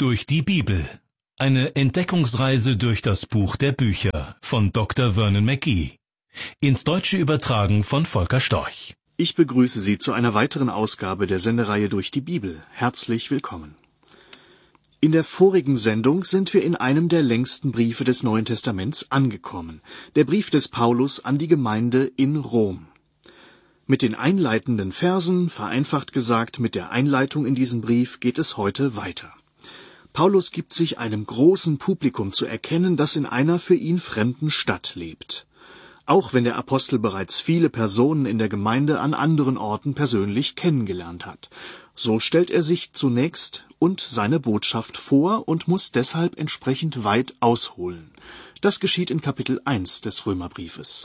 Durch die Bibel. Eine Entdeckungsreise durch das Buch der Bücher von Dr. Vernon McGee. Ins Deutsche übertragen von Volker Storch. Ich begrüße Sie zu einer weiteren Ausgabe der Sendereihe Durch die Bibel. Herzlich willkommen. In der vorigen Sendung sind wir in einem der längsten Briefe des Neuen Testaments angekommen. Der Brief des Paulus an die Gemeinde in Rom. Mit den einleitenden Versen, vereinfacht gesagt mit der Einleitung in diesen Brief, geht es heute weiter. Paulus gibt sich einem großen Publikum zu erkennen, das in einer für ihn fremden Stadt lebt. Auch wenn der Apostel bereits viele Personen in der Gemeinde an anderen Orten persönlich kennengelernt hat. So stellt er sich zunächst und seine Botschaft vor und muss deshalb entsprechend weit ausholen. Das geschieht in Kapitel 1 des Römerbriefes.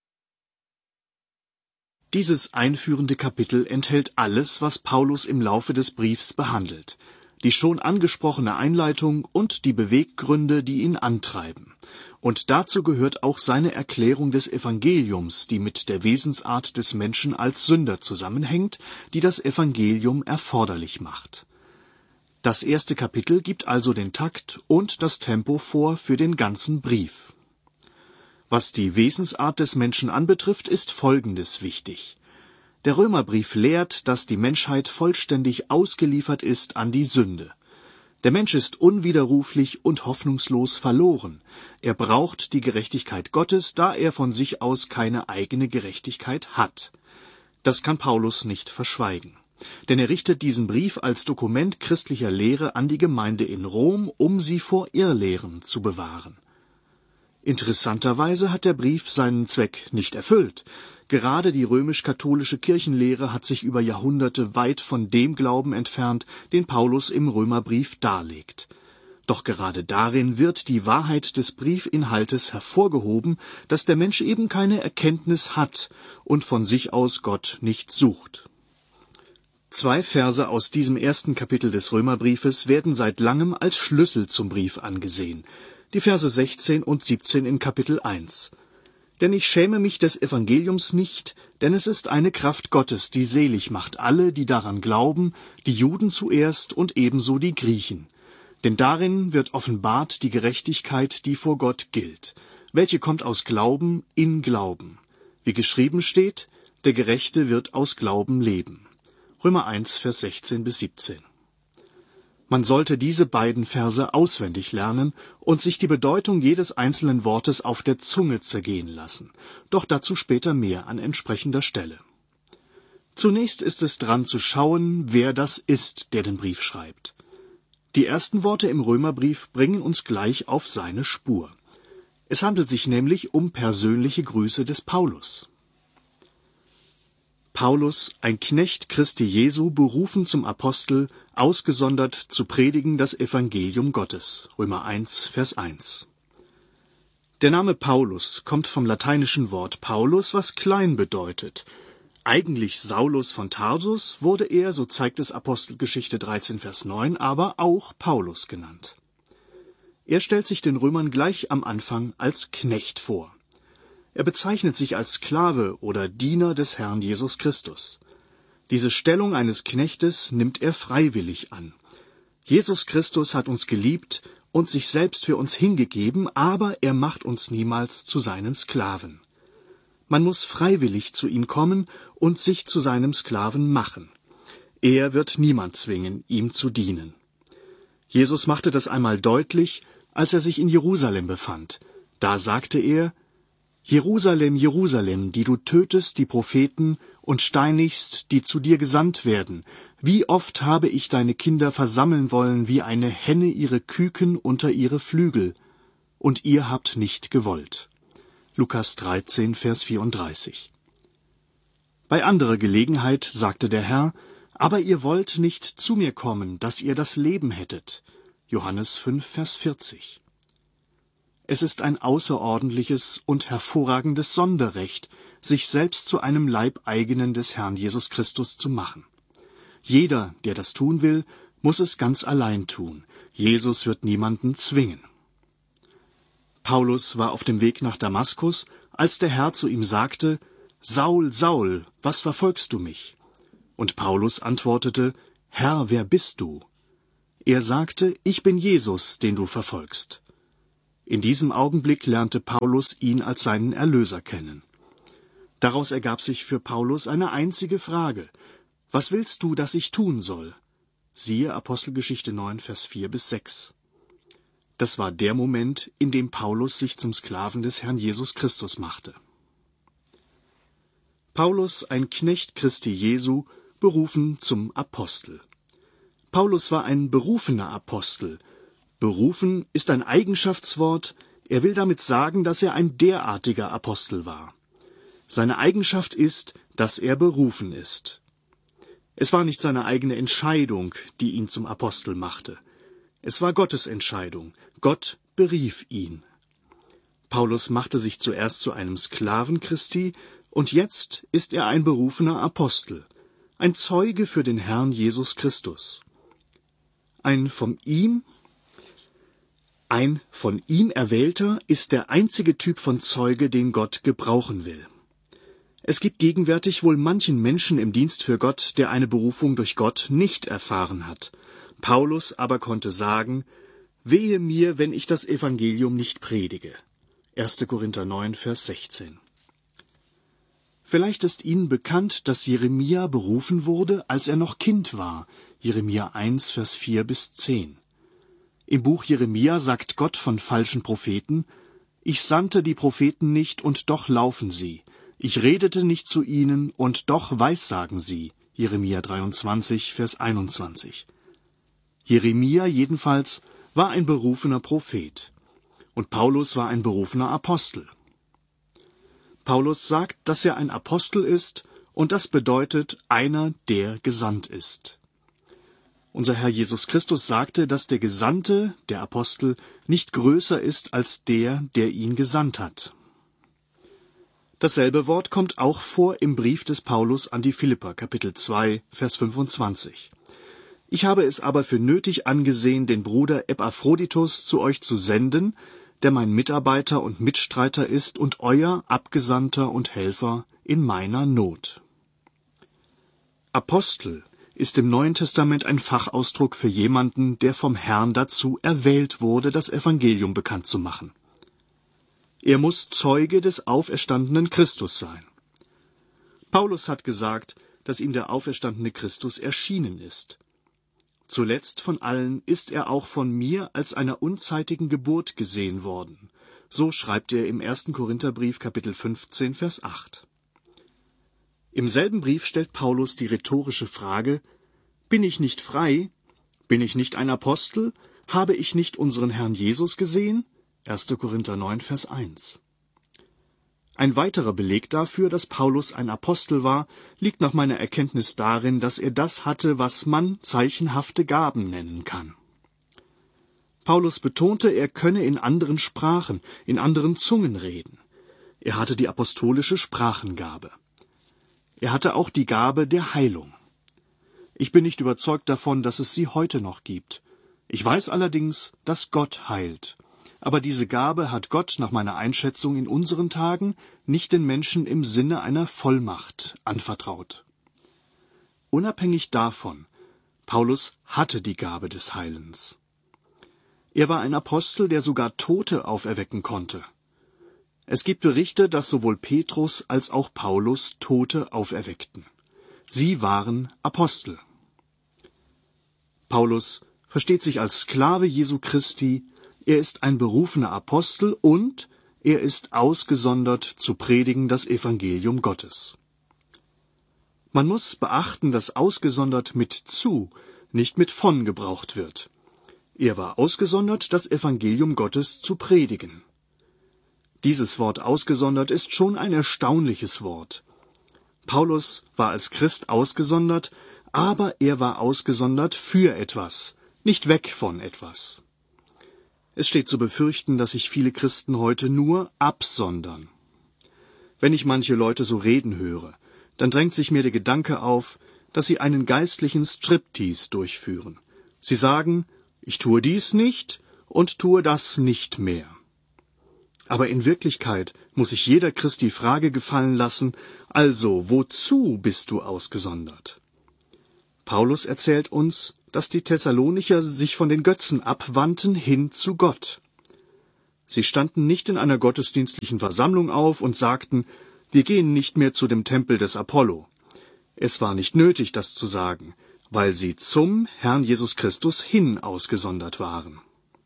Dieses einführende Kapitel enthält alles, was Paulus im Laufe des Briefs behandelt. Die schon angesprochene Einleitung und die Beweggründe, die ihn antreiben. Und dazu gehört auch seine Erklärung des Evangeliums, die mit der Wesensart des Menschen als Sünder zusammenhängt, die das Evangelium erforderlich macht. Das erste Kapitel gibt also den Takt und das Tempo vor für den ganzen Brief. Was die Wesensart des Menschen anbetrifft, ist Folgendes wichtig. Der Römerbrief lehrt, dass die Menschheit vollständig ausgeliefert ist an die Sünde. Der Mensch ist unwiderruflich und hoffnungslos verloren. Er braucht die Gerechtigkeit Gottes, da er von sich aus keine eigene Gerechtigkeit hat. Das kann Paulus nicht verschweigen. Denn er richtet diesen Brief als Dokument christlicher Lehre an die Gemeinde in Rom, um sie vor Irrlehren zu bewahren. Interessanterweise hat der Brief seinen Zweck nicht erfüllt. Gerade die römisch-katholische Kirchenlehre hat sich über Jahrhunderte weit von dem Glauben entfernt, den Paulus im Römerbrief darlegt. Doch gerade darin wird die Wahrheit des Briefinhaltes hervorgehoben, dass der Mensch eben keine Erkenntnis hat und von sich aus Gott nicht sucht. 2 Verse aus diesem ersten Kapitel des Römerbriefes werden seit langem als Schlüssel zum Brief angesehen. Die Verse 16 und 17 in Kapitel 1. Denn ich schäme mich des Evangeliums nicht, denn es ist eine Kraft Gottes, die selig macht alle, die daran glauben, die Juden zuerst und ebenso die Griechen. Denn darin wird offenbart die Gerechtigkeit, die vor Gott gilt, welche kommt aus Glauben in Glauben. Wie geschrieben steht, der Gerechte wird aus Glauben leben. Römer 1, Vers 16 bis 17. Man sollte diese beiden Verse auswendig lernen und sich die Bedeutung jedes einzelnen Wortes auf der Zunge zergehen lassen. Doch dazu später mehr an entsprechender Stelle. Zunächst ist es dran zu schauen, wer das ist, der den Brief schreibt. Die ersten Worte im Römerbrief bringen uns gleich auf seine Spur. Es handelt sich nämlich um persönliche Grüße des Paulus. Paulus, ein Knecht Christi Jesu, berufen zum Apostel, ausgesondert zu predigen das Evangelium Gottes. Römer 1, Vers 1. Der Name Paulus kommt vom lateinischen Wort Paulus, was klein bedeutet. Eigentlich Saulus von Tarsus wurde er, so zeigt es Apostelgeschichte 13, Vers 9, aber auch Paulus genannt. Er stellt sich den Römern gleich am Anfang als Knecht vor. Er bezeichnet sich als Sklave oder Diener des Herrn Jesus Christus. Diese Stellung eines Knechtes nimmt er freiwillig an. Jesus Christus hat uns geliebt und sich selbst für uns hingegeben, aber er macht uns niemals zu seinen Sklaven. Man muss freiwillig zu ihm kommen und sich zu seinem Sklaven machen. Er wird niemand zwingen, ihm zu dienen. Jesus machte das einmal deutlich, als er sich in Jerusalem befand. Da sagte er: Jerusalem, Jerusalem, die du tötest die Propheten und steinigst, die zu dir gesandt werden. Wie oft habe ich deine Kinder versammeln wollen, wie eine Henne ihre Küken unter ihre Flügel, und ihr habt nicht gewollt. Lukas 13, Vers 34. Bei anderer Gelegenheit sagte der Herr: Aber ihr wollt nicht zu mir kommen, dass ihr das Leben hättet. Johannes 5, Vers 40. Es ist ein außerordentliches und hervorragendes Sonderrecht, sich selbst zu einem Leibeigenen des Herrn Jesus Christus zu machen. Jeder, der das tun will, muss es ganz allein tun. Jesus wird niemanden zwingen. Paulus war auf dem Weg nach Damaskus, als der Herr zu ihm sagte: Saul, Saul, was verfolgst du mich? Und Paulus antwortete: Herr, wer bist du? Er sagte, ich bin Jesus, den du verfolgst. In diesem Augenblick lernte Paulus ihn als seinen Erlöser kennen. Daraus ergab sich für Paulus eine einzige Frage: Was willst du, dass ich tun soll? Siehe Apostelgeschichte 9, Vers 4-6. Das war der Moment, in dem Paulus sich zum Sklaven des Herrn Jesus Christus machte. Paulus, ein Knecht Christi Jesu, berufen zum Apostel. Paulus war ein berufener Apostel. Berufen ist ein Eigenschaftswort, er will damit sagen, dass er ein derartiger Apostel war. Seine Eigenschaft ist, dass er berufen ist. Es war nicht seine eigene Entscheidung, die ihn zum Apostel machte. Es war Gottes Entscheidung. Gott berief ihn. Paulus machte sich zuerst zu einem Sklaven Christi, und jetzt ist er ein berufener Apostel, ein Zeuge für den Herrn Jesus Christus. Ein von ihm erwählter ist der einzige Typ von Zeuge, den Gott gebrauchen will. Es gibt gegenwärtig wohl manchen Menschen im Dienst für Gott, der eine Berufung durch Gott nicht erfahren hat. Paulus aber konnte sagen: Wehe mir, wenn ich das Evangelium nicht predige. 1. Korinther 9, Vers 16. Vielleicht ist Ihnen bekannt, dass Jeremia berufen wurde, als er noch Kind war. Jeremia 1, Vers 4-10. Im Buch Jeremia sagt Gott von falschen Propheten: Ich sandte die Propheten nicht, und doch laufen sie. Ich redete nicht zu ihnen, und doch weissagen sie. Jeremia 23, Vers 21. Jeremia jedenfalls war ein berufener Prophet. Und Paulus war ein berufener Apostel. Paulus sagt, dass er ein Apostel ist, und das bedeutet einer, der gesandt ist. Unser Herr Jesus Christus sagte, dass der Gesandte, der Apostel, nicht größer ist als der, der ihn gesandt hat. Dasselbe Wort kommt auch vor im Brief des Paulus an die Philipper, Kapitel 2, Vers 25. Ich habe es aber für nötig angesehen, den Bruder Epaphroditus zu euch zu senden, der mein Mitarbeiter und Mitstreiter ist und euer Abgesandter und Helfer in meiner Not. Apostel ist im Neuen Testament ein Fachausdruck für jemanden, der vom Herrn dazu erwählt wurde, das Evangelium bekannt zu machen. Er muss Zeuge des auferstandenen Christus sein. Paulus hat gesagt, dass ihm der auferstandene Christus erschienen ist. Zuletzt von allen ist er auch von mir als einer unzeitigen Geburt gesehen worden. So schreibt er im 1. Korintherbrief, Kapitel 15, Vers 8. Im selben Brief stellt Paulus die rhetorische Frage: Bin ich nicht frei? Bin ich nicht ein Apostel? Habe ich nicht unseren Herrn Jesus gesehen? 1. Korinther 9, Vers 1. Ein weiterer Beleg dafür, dass Paulus ein Apostel war, liegt nach meiner Erkenntnis darin, dass er das hatte, was man zeichenhafte Gaben nennen kann. Paulus betonte, er könne in anderen Sprachen, in anderen Zungen reden. Er hatte die apostolische Sprachengabe. Er hatte auch die Gabe der Heilung. Ich bin nicht überzeugt davon, dass es sie heute noch gibt. Ich weiß allerdings, dass Gott heilt. Aber diese Gabe hat Gott nach meiner Einschätzung in unseren Tagen nicht den Menschen im Sinne einer Vollmacht anvertraut. Unabhängig davon, Paulus hatte die Gabe des Heilens. Er war ein Apostel, der sogar Tote auferwecken konnte. Es gibt Berichte, dass sowohl Petrus als auch Paulus Tote auferweckten. Sie waren Apostel. Paulus versteht sich als Sklave Jesu Christi. Er ist ein berufener Apostel und er ist ausgesondert zu predigen das Evangelium Gottes. Man muss beachten, dass ausgesondert mit zu, nicht mit von gebraucht wird. Er war ausgesondert, das Evangelium Gottes zu predigen. Dieses Wort ausgesondert ist schon ein erstaunliches Wort. Paulus war als Christ ausgesondert, aber er war ausgesondert für etwas, nicht weg von etwas. Es steht zu befürchten, dass sich viele Christen heute nur absondern. Wenn ich manche Leute so reden höre, dann drängt sich mir der Gedanke auf, dass sie einen geistlichen Striptease durchführen. Sie sagen, ich tue dies nicht und tue das nicht mehr. Aber in Wirklichkeit muss sich jeder Christ die Frage gefallen lassen, also wozu bist du ausgesondert? Paulus erzählt uns, dass die Thessalonicher sich von den Götzen abwandten hin zu Gott. Sie standen nicht in einer gottesdienstlichen Versammlung auf und sagten, wir gehen nicht mehr zu dem Tempel des Apollo. Es war nicht nötig, das zu sagen, weil sie zum Herrn Jesus Christus hin ausgesondert waren.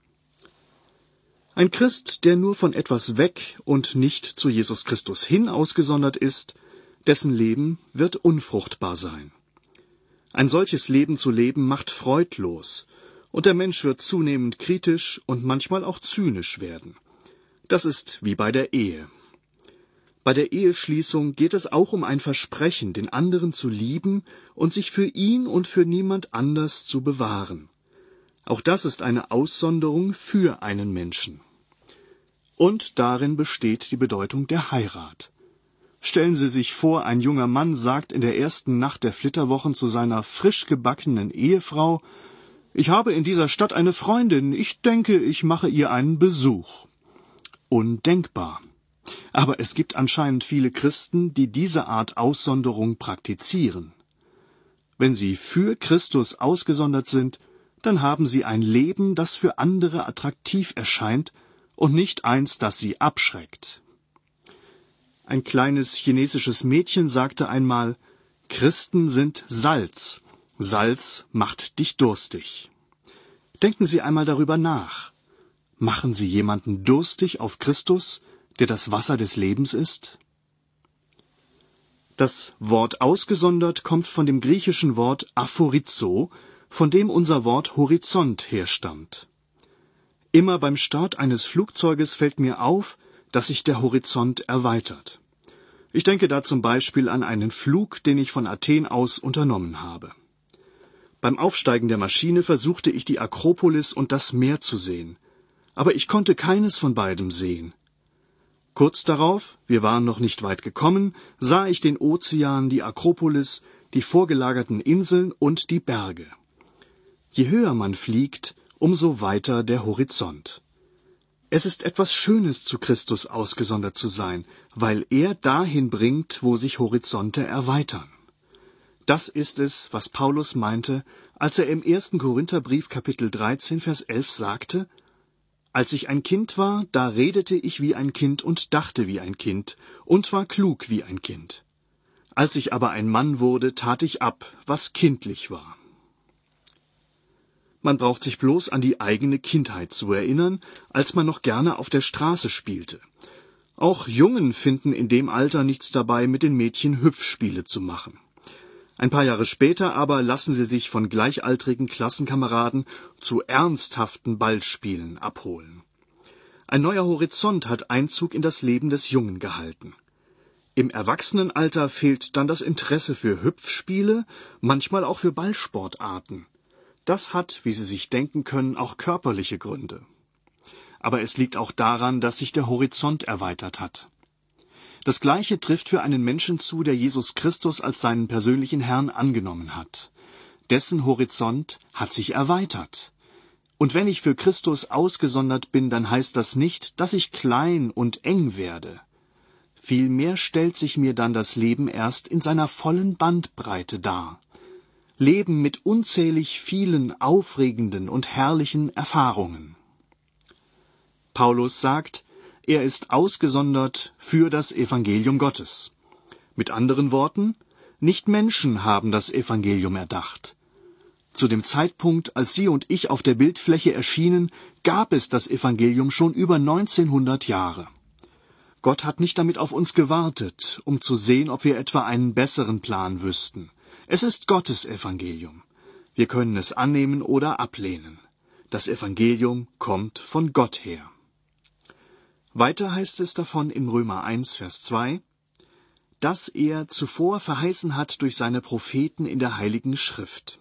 Ein Christ, der nur von etwas weg und nicht zu Jesus Christus hin ausgesondert ist, dessen Leben wird unfruchtbar sein. Ein solches Leben zu leben macht freudlos, und der Mensch wird zunehmend kritisch und manchmal auch zynisch werden. Das ist wie bei der Ehe. Bei der Eheschließung geht es auch um ein Versprechen, den anderen zu lieben und sich für ihn und für niemand anders zu bewahren. Auch das ist eine Aussonderung für einen Menschen. Und darin besteht die Bedeutung der Heirat. Stellen Sie sich vor, ein junger Mann sagt in der ersten Nacht der Flitterwochen zu seiner frisch gebackenen Ehefrau, »Ich habe in dieser Stadt eine Freundin, ich denke, ich mache ihr einen Besuch.« Undenkbar. Aber es gibt anscheinend viele Christen, die diese Art Aussonderung praktizieren. Wenn sie für Christus ausgesondert sind, dann haben sie ein Leben, das für andere attraktiv erscheint und nicht eins, das sie abschreckt. Ein kleines chinesisches Mädchen sagte einmal, Christen sind Salz. Salz macht dich durstig. Denken Sie einmal darüber nach. Machen Sie jemanden durstig auf Christus, der das Wasser des Lebens ist? Das Wort ausgesondert kommt von dem griechischen Wort aphorizo, von dem unser Wort Horizont herstammt. Immer beim Start eines Flugzeuges fällt mir auf, dass sich der Horizont erweitert. Ich denke da zum Beispiel an einen Flug, den ich von Athen aus unternommen habe. Beim Aufsteigen der Maschine versuchte ich die Akropolis und das Meer zu sehen, aber ich konnte keines von beidem sehen. Kurz darauf, wir waren noch nicht weit gekommen, sah ich den Ozean, die Akropolis, die vorgelagerten Inseln und die Berge. Je höher man fliegt, umso weiter der Horizont. Es ist etwas Schönes, zu Christus ausgesondert zu sein, weil er dahin bringt, wo sich Horizonte erweitern. Das ist es, was Paulus meinte, als er im 1. Korintherbrief Kapitel 13, Vers 11 sagte, »Als ich ein Kind war, da redete ich wie ein Kind und dachte wie ein Kind und war klug wie ein Kind. Als ich aber ein Mann wurde, tat ich ab, was kindlich war.« Man braucht sich bloß an die eigene Kindheit zu erinnern, als man noch gerne auf der Straße spielte. Auch Jungen finden in dem Alter nichts dabei, mit den Mädchen Hüpfspiele zu machen. Ein paar Jahre später aber lassen sie sich von gleichaltrigen Klassenkameraden zu ernsthaften Ballspielen abholen. Ein neuer Horizont hat Einzug in das Leben des Jungen gehalten. Im Erwachsenenalter fehlt dann das Interesse für Hüpfspiele, manchmal auch für Ballsportarten. Das hat, wie Sie sich denken können, auch körperliche Gründe. Aber es liegt auch daran, dass sich der Horizont erweitert hat. Das Gleiche trifft für einen Menschen zu, der Jesus Christus als seinen persönlichen Herrn angenommen hat. Dessen Horizont hat sich erweitert. Und wenn ich für Christus ausgesondert bin, dann heißt das nicht, dass ich klein und eng werde. Vielmehr stellt sich mir dann das Leben erst in seiner vollen Bandbreite dar. Leben mit unzählig vielen aufregenden und herrlichen Erfahrungen. Paulus sagt, er ist ausgesondert für das Evangelium Gottes. Mit anderen Worten, nicht Menschen haben das Evangelium erdacht. Zu dem Zeitpunkt, als Sie und ich auf der Bildfläche erschienen, gab es das Evangelium schon über 1900 Jahre. Gott hat nicht damit auf uns gewartet, um zu sehen, ob wir etwa einen besseren Plan wüssten. Es ist Gottes Evangelium. Wir können es annehmen oder ablehnen. Das Evangelium kommt von Gott her. Weiter heißt es davon in Römer 1, Vers 2, dass er zuvor verheißen hat durch seine Propheten in der Heiligen Schrift.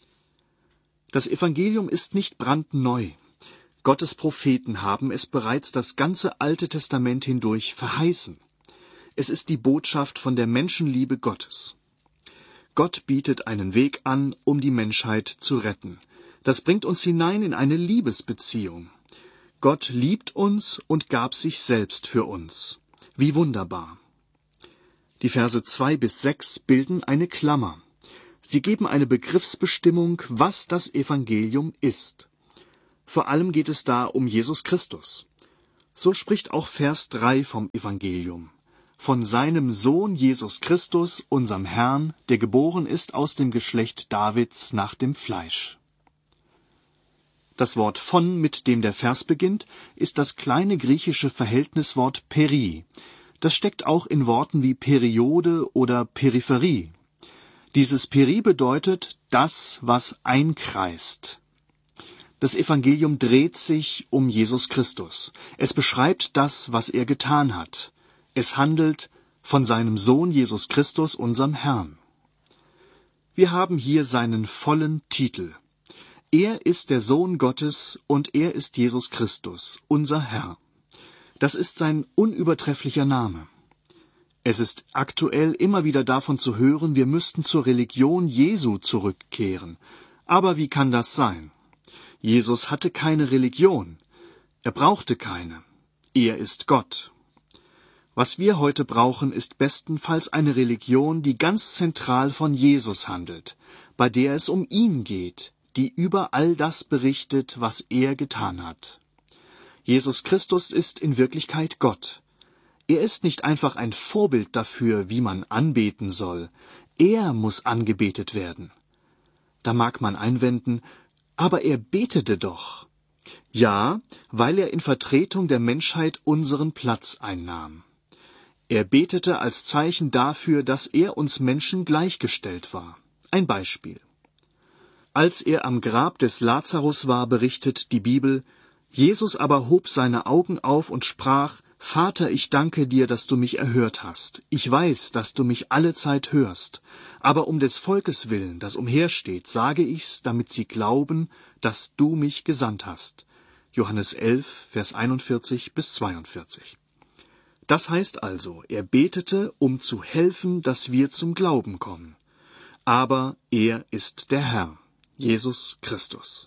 Das Evangelium ist nicht brandneu. Gottes Propheten haben es bereits das ganze Alte Testament hindurch verheißen. Es ist die Botschaft von der Menschenliebe Gottes. Gott bietet einen Weg an, um die Menschheit zu retten. Das bringt uns hinein in eine Liebesbeziehung. Gott liebt uns und gab sich selbst für uns. Wie wunderbar. Die Verse 2 bis 6 bilden eine Klammer. Sie geben eine Begriffsbestimmung, was das Evangelium ist. Vor allem geht es da um Jesus Christus. So spricht auch Vers 3 vom Evangelium. Von seinem Sohn Jesus Christus, unserem Herrn, der geboren ist aus dem Geschlecht Davids nach dem Fleisch. Das Wort von, mit dem der Vers beginnt, ist das kleine griechische Verhältniswort peri. Das steckt auch in Worten wie Periode oder Peripherie. Dieses peri bedeutet das, was einkreist. Das Evangelium dreht sich um Jesus Christus. Es beschreibt das, was er getan hat. Es handelt von seinem Sohn Jesus Christus, unserem Herrn. Wir haben hier seinen vollen Titel. Er ist der Sohn Gottes und er ist Jesus Christus, unser Herr. Das ist sein unübertrefflicher Name. Es ist aktuell immer wieder davon zu hören, wir müssten zur Religion Jesu zurückkehren. Aber wie kann das sein? Jesus hatte keine Religion. Er brauchte keine. Er ist Gott. Was wir heute brauchen, ist bestenfalls eine Religion, die ganz zentral von Jesus handelt, bei der es um ihn geht, die über all das berichtet, was er getan hat. Jesus Christus ist in Wirklichkeit Gott. Er ist nicht einfach ein Vorbild dafür, wie man anbeten soll. Er muss angebetet werden. Da mag man einwenden, aber er betete doch. Ja, weil er in Vertretung der Menschheit unseren Platz einnahm. Er betete als Zeichen dafür, dass er uns Menschen gleichgestellt war. Ein Beispiel. Als er am Grab des Lazarus war, berichtet die Bibel, Jesus aber hob seine Augen auf und sprach, Vater, ich danke dir, dass du mich erhört hast. Ich weiß, dass du mich allezeit hörst. Aber um des Volkes willen, das umhersteht, sage ich's, damit sie glauben, dass du mich gesandt hast. Johannes 11, Vers 41 bis 42. Das heißt also, er betete, um zu helfen, dass wir zum Glauben kommen. Aber er ist der Herr, Jesus Christus.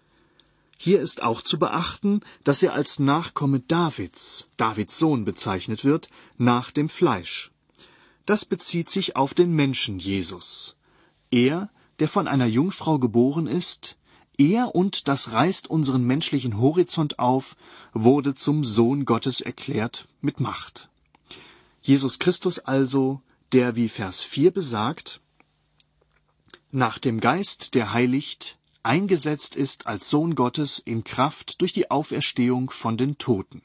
Hier ist auch zu beachten, dass er als Nachkomme Davids, Davids Sohn bezeichnet wird, nach dem Fleisch. Das bezieht sich auf den Menschen Jesus. Er, der von einer Jungfrau geboren ist, er, und das reißt unseren menschlichen Horizont auf, wurde zum Sohn Gottes erklärt mit Macht. Jesus Christus also, der, wie Vers 4 besagt, nach dem Geist, der heiligt, eingesetzt ist als Sohn Gottes in Kraft durch die Auferstehung von den Toten.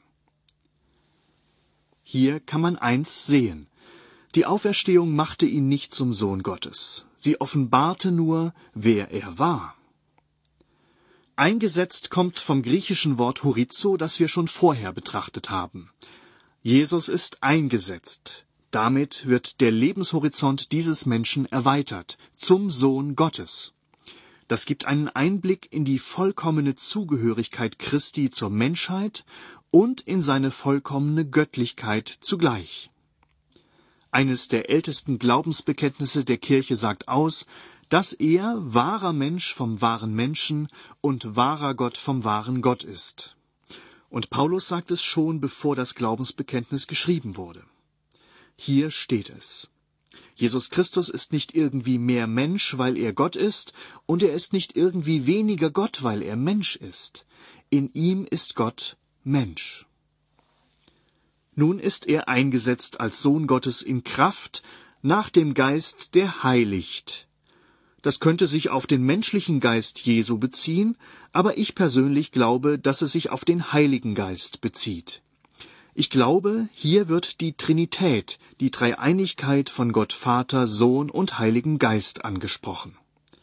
Hier kann man eins sehen. Die Auferstehung machte ihn nicht zum Sohn Gottes. Sie offenbarte nur, wer er war. Eingesetzt kommt vom griechischen Wort horizo, das wir schon vorher betrachtet haben. Jesus ist eingesetzt. Damit wird der Lebenshorizont dieses Menschen erweitert, zum Sohn Gottes. Das gibt einen Einblick in die vollkommene Zugehörigkeit Christi zur Menschheit und in seine vollkommene Göttlichkeit zugleich. Eines der ältesten Glaubensbekenntnisse der Kirche sagt aus, dass er wahrer Mensch vom wahren Menschen und wahrer Gott vom wahren Gott ist. Und Paulus sagt es schon, bevor das Glaubensbekenntnis geschrieben wurde. Hier steht es. Jesus Christus ist nicht irgendwie mehr Mensch, weil er Gott ist, und er ist nicht irgendwie weniger Gott, weil er Mensch ist. In ihm ist Gott Mensch. Nun ist er eingesetzt als Sohn Gottes in Kraft, nach dem Geist, der heiligt. Das könnte sich auf den menschlichen Geist Jesu beziehen, aber ich persönlich glaube, dass es sich auf den Heiligen Geist bezieht. Ich glaube, hier wird die Trinität, die Dreieinigkeit von Gott Vater, Sohn und Heiligen Geist angesprochen.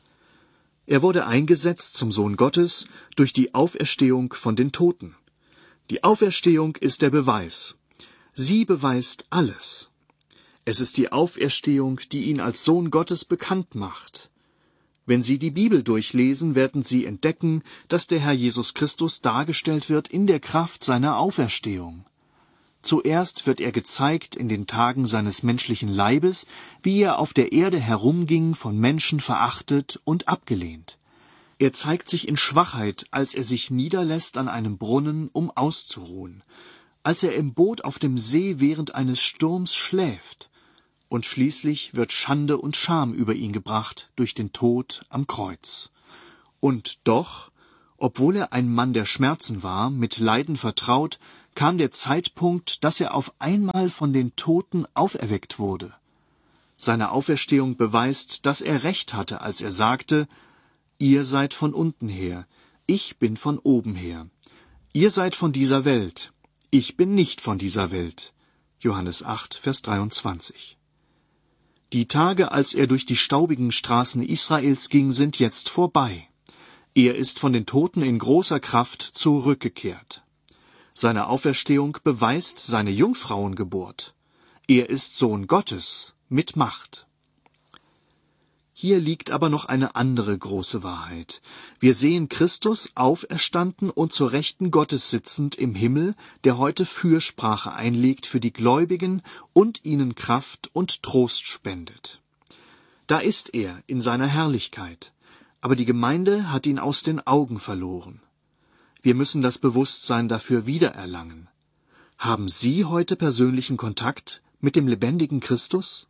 Er wurde eingesetzt zum Sohn Gottes durch die Auferstehung von den Toten. Die Auferstehung ist der Beweis. Sie beweist alles. Es ist die Auferstehung, die ihn als Sohn Gottes bekannt macht. Wenn Sie die Bibel durchlesen, werden Sie entdecken, dass der Herr Jesus Christus dargestellt wird in der Kraft seiner Auferstehung. Zuerst wird er gezeigt in den Tagen seines menschlichen Leibes, wie er auf der Erde herumging, von Menschen verachtet und abgelehnt. Er zeigt sich in Schwachheit, als er sich niederlässt an einem Brunnen, um auszuruhen, als er im Boot auf dem See während eines Sturms schläft, und schließlich wird Schande und Scham über ihn gebracht durch den Tod am Kreuz. Und doch, obwohl er ein Mann der Schmerzen war, mit Leiden vertraut, kam der Zeitpunkt, dass er auf einmal von den Toten auferweckt wurde. Seine Auferstehung beweist, dass er recht hatte, als er sagte: Ihr seid von unten her, ich bin von oben her. Ihr seid von dieser Welt, ich bin nicht von dieser Welt. Johannes 8, Vers 23. Die Tage, als er durch die staubigen Straßen Israels ging, sind jetzt vorbei. Er ist von den Toten in großer Kraft zurückgekehrt. Seine Auferstehung beweist seine Jungfrauengeburt. Er ist Sohn Gottes mit Macht. Hier liegt aber noch eine andere große Wahrheit. Wir sehen Christus auferstanden und zur Rechten Gottes sitzend im Himmel, der heute Fürsprache einlegt für die Gläubigen und ihnen Kraft und Trost spendet. Da ist er in seiner Herrlichkeit, aber die Gemeinde hat ihn aus den Augen verloren. Wir müssen das Bewusstsein dafür wiedererlangen. Haben Sie heute persönlichen Kontakt mit dem lebendigen Christus?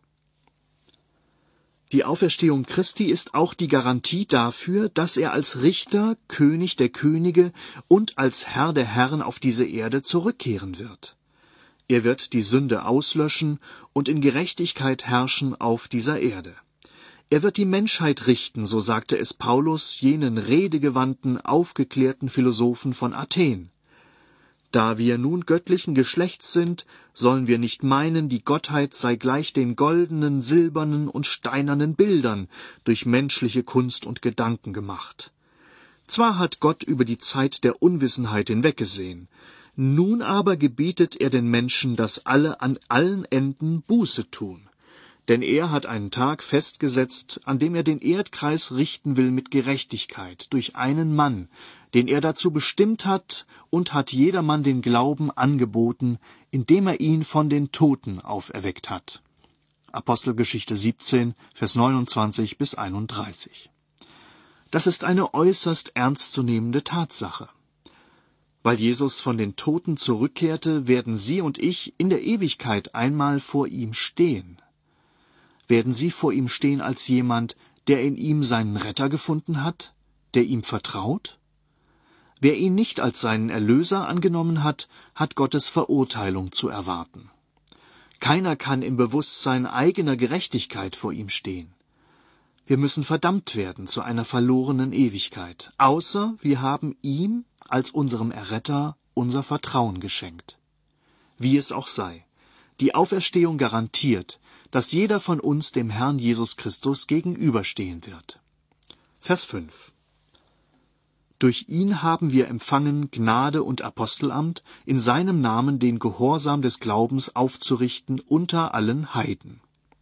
Die Auferstehung Christi ist auch die Garantie dafür, dass er als Richter, König der Könige und als Herr der Herren auf diese Erde zurückkehren wird. Er wird die Sünde auslöschen und in Gerechtigkeit herrschen auf dieser Erde. Er wird die Menschheit richten, so sagte es Paulus jenen redegewandten, aufgeklärten Philosophen von Athen. Da wir nun göttlichen Geschlechts sind, sollen wir nicht meinen, die Gottheit sei gleich den goldenen, silbernen und steinernen Bildern durch menschliche Kunst und Gedanken gemacht. Zwar hat Gott über die Zeit der Unwissenheit hinweggesehen, nun aber gebietet er den Menschen, dass alle an allen Enden Buße tun. Denn er hat einen Tag festgesetzt, an dem er den Erdkreis richten will mit Gerechtigkeit durch einen Mann, den er dazu bestimmt hat, und hat jedermann den Glauben angeboten, indem er ihn von den Toten auferweckt hat. Apostelgeschichte 17, Vers 29 bis 31. Das ist eine äußerst ernstzunehmende Tatsache. Weil Jesus von den Toten zurückkehrte, werden Sie und ich in der Ewigkeit einmal vor ihm stehen. Werden Sie vor ihm stehen als jemand, der in ihm seinen Retter gefunden hat, der ihm vertraut? Wer ihn nicht als seinen Erlöser angenommen hat, hat Gottes Verurteilung zu erwarten. Keiner kann im Bewusstsein eigener Gerechtigkeit vor ihm stehen. Wir müssen verdammt werden zu einer verlorenen Ewigkeit, außer wir haben ihm als unserem Erretter unser Vertrauen geschenkt. Wie es auch sei, die Auferstehung garantiert, dass jeder von uns dem Herrn Jesus Christus gegenüberstehen wird. Vers 5. Durch ihn haben wir empfangen Gnade und Apostelamt, in seinem Namen den Gehorsam des Glaubens aufzurichten unter allen Heiden.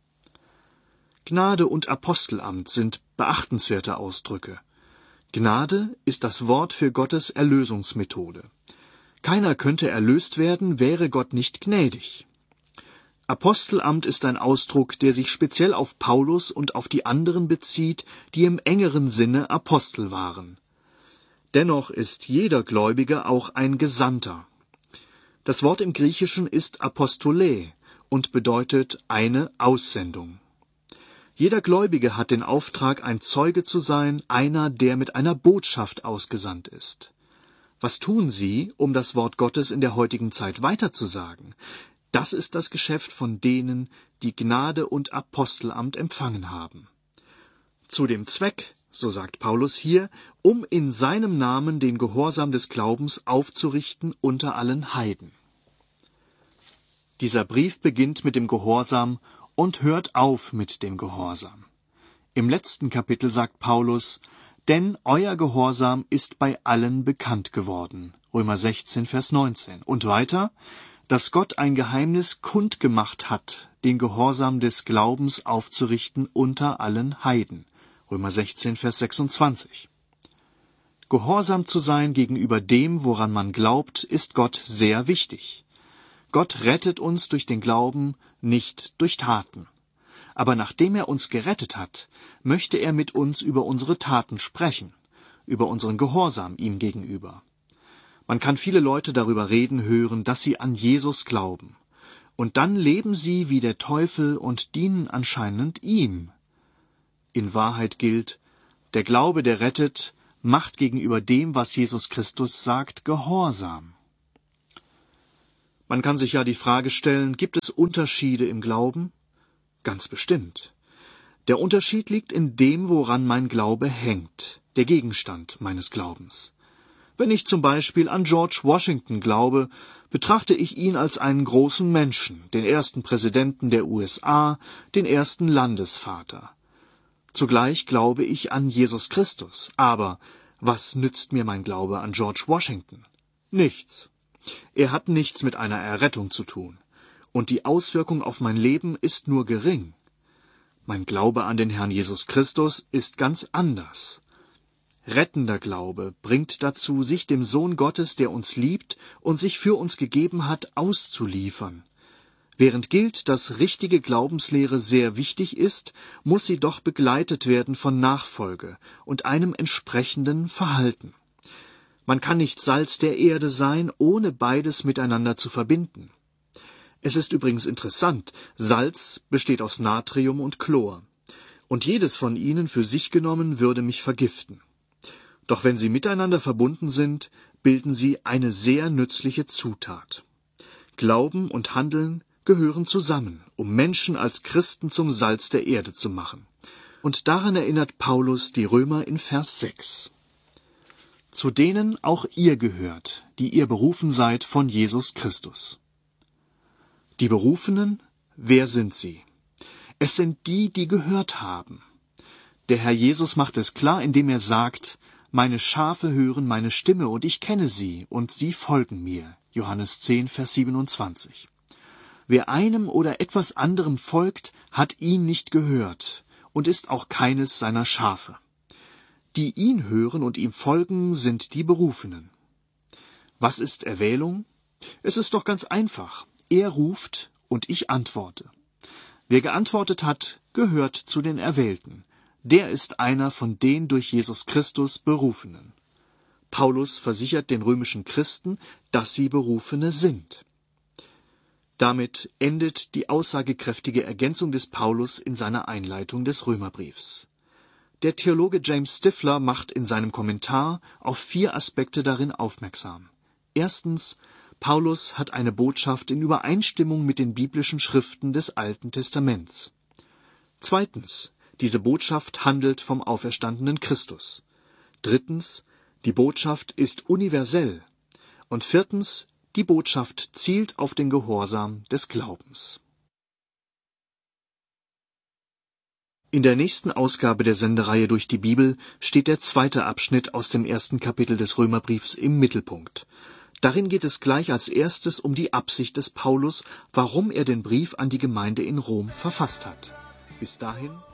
Gnade und Apostelamt sind beachtenswerte Ausdrücke. Gnade ist das Wort für Gottes Erlösungsmethode. Keiner könnte erlöst werden, wäre Gott nicht gnädig. Apostelamt ist ein Ausdruck, der sich speziell auf Paulus und auf die anderen bezieht, die im engeren Sinne Apostel waren. Dennoch ist jeder Gläubige auch ein Gesandter. Das Wort im Griechischen ist Apostolē und bedeutet eine Aussendung. Jeder Gläubige hat den Auftrag, ein Zeuge zu sein, einer, der mit einer Botschaft ausgesandt ist. Was tun Sie, um das Wort Gottes in der heutigen Zeit weiterzusagen? Das ist das Geschäft von denen, die Gnade und Apostelamt empfangen haben. Zu dem Zweck, so sagt Paulus hier, um in seinem Namen den Gehorsam des Glaubens aufzurichten unter allen Heiden. Dieser Brief beginnt mit dem Gehorsam und hört auf mit dem Gehorsam. Im letzten Kapitel sagt Paulus: Denn euer Gehorsam ist bei allen bekannt geworden. Römer 16, Vers 19. Und weiter: Dass Gott ein Geheimnis kundgemacht hat, den Gehorsam des Glaubens aufzurichten unter allen Heiden. Römer 16, Vers 26. Gehorsam zu sein gegenüber dem, woran man glaubt, ist Gott sehr wichtig. Gott rettet uns durch den Glauben, nicht durch Taten. Aber nachdem er uns gerettet hat, möchte er mit uns über unsere Taten sprechen, über unseren Gehorsam ihm gegenüber. Man kann viele Leute darüber reden hören, dass sie an Jesus glauben. Und dann leben sie wie der Teufel und dienen anscheinend ihm. In Wahrheit gilt, der Glaube, der rettet, macht gegenüber dem, was Jesus Christus sagt, Gehorsam. Man kann sich ja die Frage stellen, gibt es Unterschiede im Glauben? Ganz bestimmt. Der Unterschied liegt in dem, woran mein Glaube hängt, der Gegenstand meines Glaubens. Wenn ich zum Beispiel an George Washington glaube, betrachte ich ihn als einen großen Menschen, den ersten Präsidenten der USA, den ersten Landesvater. Zugleich glaube ich an Jesus Christus. Aber was nützt mir mein Glaube an George Washington? Nichts. Er hat nichts mit einer Errettung zu tun. Und die Auswirkung auf mein Leben ist nur gering. Mein Glaube an den Herrn Jesus Christus ist ganz anders. Rettender Glaube bringt dazu, sich dem Sohn Gottes, der uns liebt und sich für uns gegeben hat, auszuliefern. Während gilt, dass richtige Glaubenslehre sehr wichtig ist, muss sie doch begleitet werden von Nachfolge und einem entsprechenden Verhalten. Man kann nicht Salz der Erde sein, ohne beides miteinander zu verbinden. Es ist übrigens interessant, Salz besteht aus Natrium und Chlor, und jedes von ihnen für sich genommen würde mich vergiften. Doch wenn sie miteinander verbunden sind, bilden sie eine sehr nützliche Zutat. Glauben und Handeln gehören zusammen, um Menschen als Christen zum Salz der Erde zu machen. Und daran erinnert Paulus die Römer in Vers 6. Zu denen auch ihr gehört, die ihr berufen seid von Jesus Christus. Die Berufenen, wer sind sie? Es sind die, die gehört haben. Der Herr Jesus macht es klar, indem er sagt, meine Schafe hören meine Stimme und ich kenne sie und sie folgen mir. Johannes 10, Vers 27. Wer einem oder etwas anderem folgt, hat ihn nicht gehört und ist auch keines seiner Schafe. Die ihn hören und ihm folgen, sind die Berufenen. Was ist Erwählung? Es ist doch ganz einfach. Er ruft und ich antworte. Wer geantwortet hat, gehört zu den Erwählten. Der ist einer von den durch Jesus Christus Berufenen. Paulus versichert den römischen Christen, dass sie Berufene sind. Damit endet die aussagekräftige Ergänzung des Paulus in seiner Einleitung des Römerbriefs. Der Theologe James Stifler macht in seinem Kommentar auf 4 Aspekte darin aufmerksam. Erstens, Paulus hat eine Botschaft in Übereinstimmung mit den biblischen Schriften des Alten Testaments. Zweitens, diese Botschaft handelt vom auferstandenen Christus. Drittens, die Botschaft ist universell. Und viertens, die Botschaft zielt auf den Gehorsam des Glaubens. In der nächsten Ausgabe der Sendereihe durch die Bibel steht der 2. Abschnitt aus dem 1. Kapitel des Römerbriefs im Mittelpunkt. Darin geht es gleich als erstes um die Absicht des Paulus, warum er den Brief an die Gemeinde in Rom verfasst hat. Bis dahin